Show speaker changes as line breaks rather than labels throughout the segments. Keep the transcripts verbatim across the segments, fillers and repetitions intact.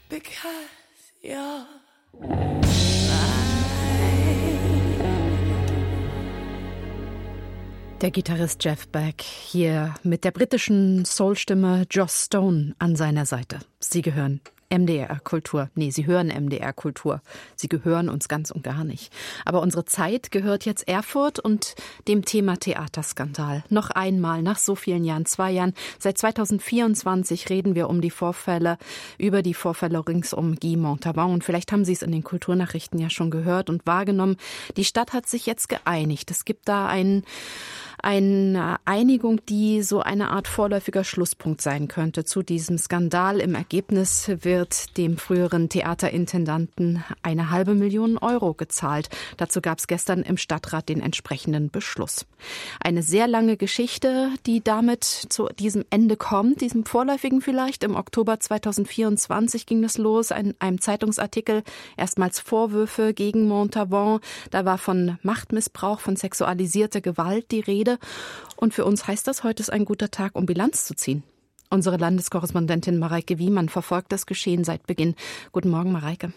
because you're
Der Gitarrist Jeff Beck hier mit der britischen Soulstimme Joss Stone an seiner Seite. Sie gehören M D R Kultur. Nee, Sie hören M D R Kultur. Sie gehören uns ganz und gar nicht. Aber unsere Zeit gehört jetzt Erfurt und dem Thema Theaterskandal. Noch einmal, nach so vielen Jahren, zwei Jahren, seit zweitausendvierundzwanzig reden wir um die Vorfälle, über die Vorfälle rings um Guy Montauban. Und vielleicht haben Sie es in den Kulturnachrichten ja schon gehört und wahrgenommen. Die Stadt hat sich jetzt geeinigt. Es gibt da einen Eine Einigung, die so eine Art vorläufiger Schlusspunkt sein könnte zu diesem Skandal. Im Ergebnis wird dem früheren Theaterintendanten eine halbe Million Euro gezahlt. Dazu gab es gestern im Stadtrat den entsprechenden Beschluss. Eine sehr lange Geschichte, die damit zu diesem Ende kommt, diesem vorläufigen vielleicht. Im Oktober zweitausendvierundzwanzig ging es los, in einem Zeitungsartikel, erstmals Vorwürfe gegen Montauban. Da war von Machtmissbrauch, von sexualisierter Gewalt die Rede. Und für uns heißt das, heute ist ein guter Tag, um Bilanz zu ziehen. Unsere Landeskorrespondentin Mareike Wiemann verfolgt das Geschehen seit Beginn. Guten Morgen, Mareike.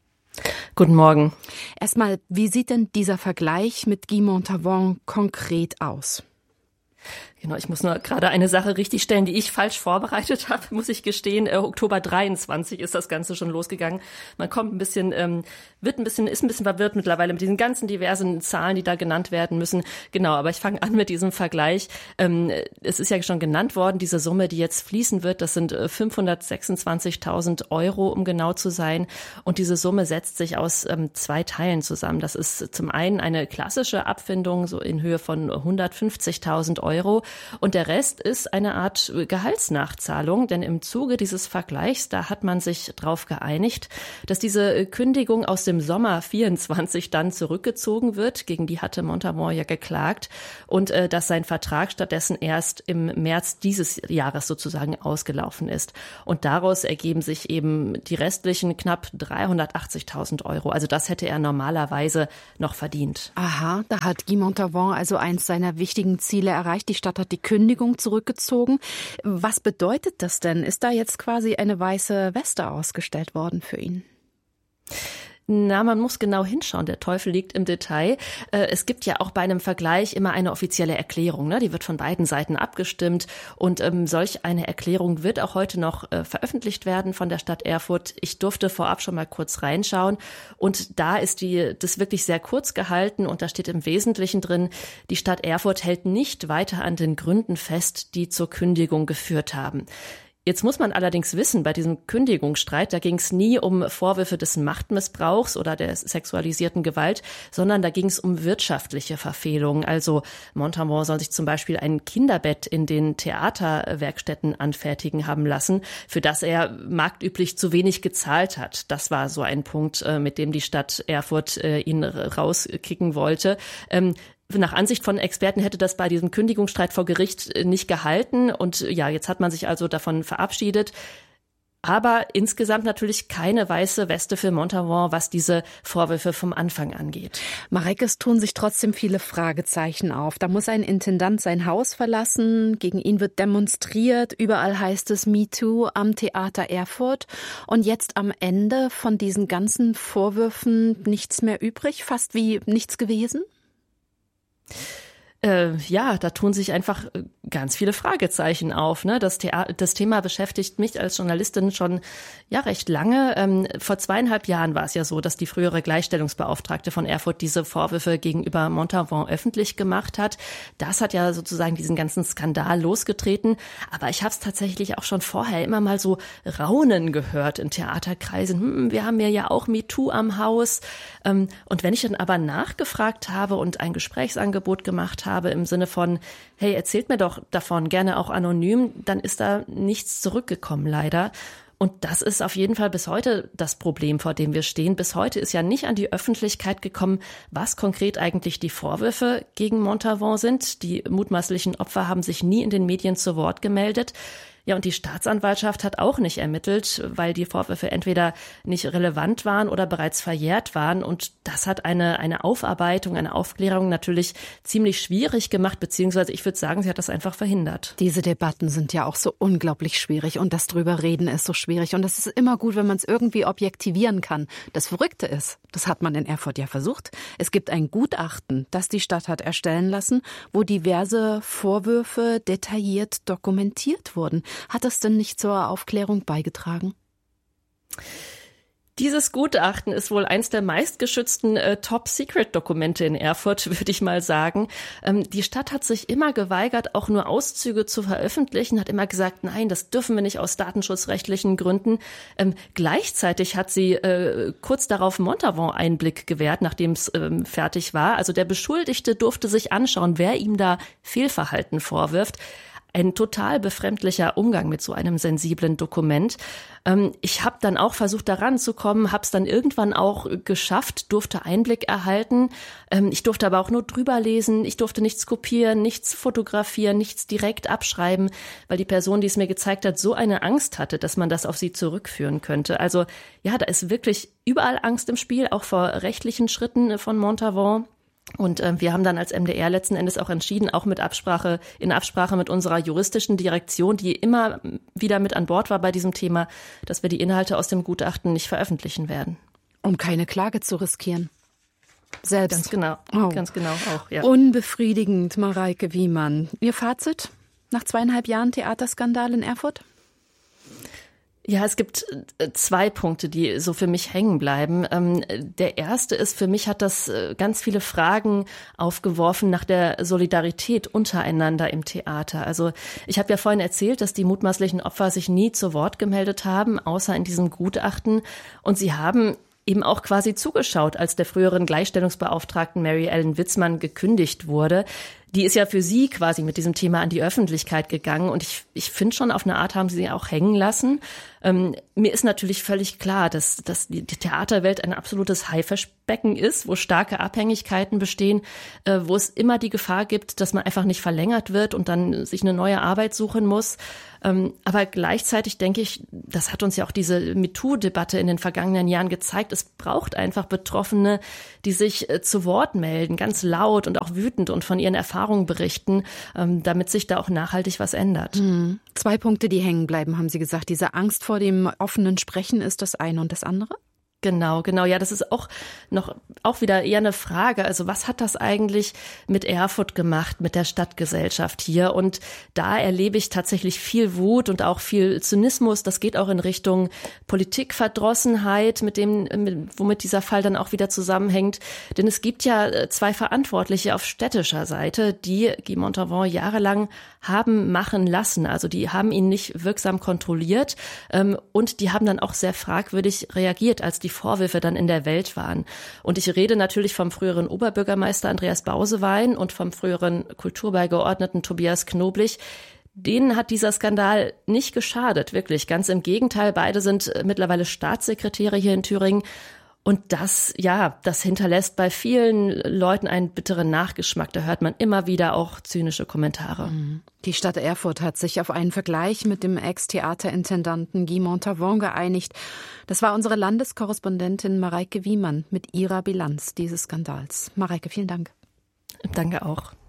Guten Morgen.
Erstmal, wie sieht denn dieser Vergleich mit Guy Montauban konkret aus?
Genau, ich muss nur gerade eine Sache richtigstellen, die ich falsch vorbereitet habe, muss ich gestehen. Äh, Oktober dreiundzwanzig ist das Ganze schon losgegangen. Man kommt ein bisschen, ähm, wird ein bisschen, ist ein bisschen verwirrt mittlerweile mit diesen ganzen diversen Zahlen, die da genannt werden müssen. Genau, aber ich fange an mit diesem Vergleich. Ähm, es ist ja schon genannt worden, diese Summe, die jetzt fließen wird, das sind fünfhundertsechsundzwanzigtausend Euro, um genau zu sein. Und diese Summe setzt sich aus ähm, zwei Teilen zusammen. Das ist zum einen eine klassische Abfindung, so in Höhe von hundertfünfzigtausend Euro. Und der Rest ist eine Art Gehaltsnachzahlung, denn im Zuge dieses Vergleichs, da hat man sich darauf geeinigt, dass diese Kündigung aus dem Sommer vierundzwanzig dann zurückgezogen wird. Gegen die hatte Montauban ja geklagt und äh, dass sein Vertrag stattdessen erst im März dieses Jahres sozusagen ausgelaufen ist. Und daraus ergeben sich eben die restlichen knapp dreihundertachtzigtausend Euro. Also das hätte er normalerweise noch verdient.
Aha, da hat Guy Montauban also eins seiner wichtigen Ziele erreicht. Die Stadt hat die Kündigung zurückgezogen. Was bedeutet das denn? Ist da jetzt quasi eine weiße Weste ausgestellt worden für ihn?
Na, man muss genau hinschauen. Der Teufel liegt im Detail. Es gibt ja auch bei einem Vergleich immer eine offizielle Erklärung, ne? Die wird von beiden Seiten abgestimmt. Und ähm, solch eine Erklärung wird auch heute noch äh, veröffentlicht werden von der Stadt Erfurt. Ich durfte vorab schon mal kurz reinschauen. Und da ist die das wirklich sehr kurz gehalten. Und da steht im Wesentlichen drin, die Stadt Erfurt hält nicht weiter an den Gründen fest, die zur Kündigung geführt haben. Jetzt muss man allerdings wissen, bei diesem Kündigungsstreit, da ging es nie um Vorwürfe des Machtmissbrauchs oder der sexualisierten Gewalt, sondern da ging es um wirtschaftliche Verfehlungen. Also Montauban soll sich zum Beispiel ein Kinderbett in den Theaterwerkstätten anfertigen haben lassen, für das er marktüblich zu wenig gezahlt hat. Das war so ein Punkt, mit dem die Stadt Erfurt ihn rauskicken wollte. Nach Ansicht von Experten hätte das bei diesem Kündigungsstreit vor Gericht nicht gehalten. Und ja, jetzt hat man sich also davon verabschiedet. Aber insgesamt natürlich keine weiße Weste für Montauban, was diese Vorwürfe vom Anfang angeht.
Mareike, es tun sich trotzdem viele Fragezeichen auf. Da muss ein Intendant sein Haus verlassen, gegen ihn wird demonstriert, überall heißt es MeToo am Theater Erfurt. Und jetzt am Ende von diesen ganzen Vorwürfen nichts mehr übrig, fast wie nichts gewesen?
Äh, ja, da tun sich einfach ganz viele Fragezeichen auf. Ne? Das, Thea- das Thema beschäftigt mich als Journalistin schon ja recht lange. Ähm, vor zweieinhalb Jahren war es ja so, dass die frühere Gleichstellungsbeauftragte von Erfurt diese Vorwürfe gegenüber Montauban öffentlich gemacht hat. Das hat ja sozusagen diesen ganzen Skandal losgetreten. Aber ich habe es tatsächlich auch schon vorher immer mal so Raunen gehört in Theaterkreisen. Hm, wir haben ja ja auch MeToo am Haus. Ähm, und wenn ich dann aber nachgefragt habe und ein Gesprächsangebot gemacht habe, habe im Sinne von, hey, erzählt mir doch davon, gerne auch anonym, dann ist da nichts zurückgekommen, leider. Und das ist auf jeden Fall bis heute das Problem, vor dem wir stehen. Bis heute ist ja nicht an die Öffentlichkeit gekommen, was konkret eigentlich die Vorwürfe gegen Montauban sind. Die mutmaßlichen Opfer haben sich nie in den Medien zu Wort gemeldet. Ja, und die Staatsanwaltschaft hat auch nicht ermittelt, weil die Vorwürfe entweder nicht relevant waren oder bereits verjährt waren. Und das hat eine, eine Aufarbeitung, eine Aufklärung natürlich ziemlich schwierig gemacht, beziehungsweise ich würde sagen, sie hat das einfach verhindert.
Diese Debatten sind ja auch so unglaublich schwierig und das drüber reden ist so schwierig. Und das ist immer gut, wenn man es irgendwie objektivieren kann. Das Verrückte ist, das hat man in Erfurt ja versucht. Es gibt ein Gutachten, das die Stadt hat erstellen lassen, wo diverse Vorwürfe detailliert dokumentiert wurden. Hat das denn nicht zur Aufklärung beigetragen?
Dieses Gutachten ist wohl eins der meistgeschützten äh, Top-Secret-Dokumente in Erfurt, würde ich mal sagen. Ähm, die Stadt hat sich immer geweigert, auch nur Auszüge zu veröffentlichen, hat immer gesagt, nein, das dürfen wir nicht aus datenschutzrechtlichen Gründen. Ähm, gleichzeitig hat sie äh, kurz darauf Montauban Einblick gewährt, nachdem es ähm, fertig war. Also der Beschuldigte durfte sich anschauen, wer ihm da Fehlverhalten vorwirft. Ein total befremdlicher Umgang mit so einem sensiblen Dokument. Ähm, ich habe dann auch versucht, da ranzukommen, habe es dann irgendwann auch geschafft, durfte Einblick erhalten. Ähm, ich durfte aber auch nur drüber lesen. Ich durfte nichts kopieren, nichts fotografieren, nichts direkt abschreiben, weil die Person, die es mir gezeigt hat, so eine Angst hatte, dass man das auf sie zurückführen könnte. Also ja, da ist wirklich überall Angst im Spiel, auch vor rechtlichen Schritten von Montauban. Und äh, wir haben dann als M D R letzten Endes auch entschieden, auch mit Absprache, in Absprache mit unserer juristischen Direktion, die immer wieder mit an Bord war bei diesem Thema, dass wir die Inhalte aus dem Gutachten nicht veröffentlichen werden.
Um keine Klage zu riskieren. Selbst.
Ganz genau,
oh.
ganz genau auch, ja.
Unbefriedigend, Mareike Wiemann. Ihr Fazit nach zweieinhalb Jahren Theaterskandal in Erfurt?
Ja, es gibt zwei Punkte, die so für mich hängen bleiben. Der erste ist, für mich hat das ganz viele Fragen aufgeworfen nach der Solidarität untereinander im Theater. Also ich habe ja vorhin erzählt, dass die mutmaßlichen Opfer sich nie zu Wort gemeldet haben, außer in diesem Gutachten. Und sie haben eben auch quasi zugeschaut, als der früheren Gleichstellungsbeauftragten Mary Ellen Witzmann gekündigt wurde. Die ist ja für sie quasi mit diesem Thema an die Öffentlichkeit gegangen und ich, ich finde schon, auf eine Art haben sie sie auch hängen lassen. Ähm, mir ist natürlich völlig klar, dass, dass die Theaterwelt ein absolutes Haifischbecken ist, wo starke Abhängigkeiten bestehen, äh, wo es immer die Gefahr gibt, dass man einfach nicht verlängert wird und dann sich eine neue Arbeit suchen muss. Ähm, aber gleichzeitig denke ich, das hat uns ja auch diese MeToo-Debatte in den vergangenen Jahren gezeigt, es braucht einfach Betroffene, die sich äh, zu Wort melden, ganz laut und auch wütend und von ihren Erfahrungen berichten, ähm, damit sich da auch nachhaltig was ändert.
Hm. Zwei Punkte, die hängen bleiben, haben Sie gesagt. Diese Angst vor dem offenen Sprechen ist das eine und das andere?
Genau, genau. Ja, das ist auch noch, auch wieder eher eine Frage. Also was hat das eigentlich mit Erfurt gemacht, mit der Stadtgesellschaft hier? Und da erlebe ich tatsächlich viel Wut und auch viel Zynismus. Das geht auch in Richtung Politikverdrossenheit, mit dem, mit, womit dieser Fall dann auch wieder zusammenhängt. Denn es gibt ja zwei Verantwortliche auf städtischer Seite, die Guy Montauban jahrelang haben machen lassen. Also die haben ihn nicht wirksam kontrolliert, ähm, und die haben dann auch sehr fragwürdig reagiert, als die Vorwürfe dann in der Welt waren. Und ich rede natürlich vom früheren Oberbürgermeister Andreas Bausewein und vom früheren Kulturbeigeordneten Tobias Knoblich. Denen hat dieser Skandal nicht geschadet, wirklich. Ganz im Gegenteil, beide sind mittlerweile Staatssekretäre hier in Thüringen. Und das, ja, das hinterlässt bei vielen Leuten einen bitteren Nachgeschmack. Da hört man immer wieder auch zynische Kommentare.
Die Stadt Erfurt hat sich auf einen Vergleich mit dem Ex-Theaterintendanten Guy Montauban geeinigt. Das war unsere Landeskorrespondentin Mareike Wiemann mit ihrer Bilanz dieses Skandals. Mareike, vielen Dank.
Danke auch.